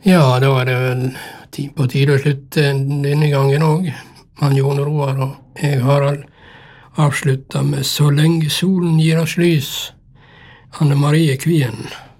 Ja, da er det vel på tide å slutte denne gangen òg. Han Jon Roar og jeg, Harald, avslutta med Så lenge solen gir oss lys, Anne Marie Kvien.